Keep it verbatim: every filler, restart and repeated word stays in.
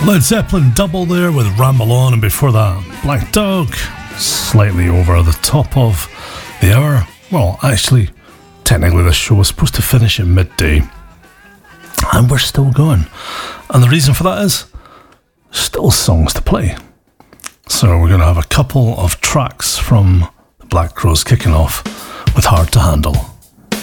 Led Zeppelin double there with Ramble On, and before that, Black Dog, slightly over the top of the hour. Well, actually, technically this show was supposed to finish at midday, and we're still going. And the reason for that is, still songs to play. So we're going to have a couple of tracks from the Black Crowes kicking off with Hard to Handle.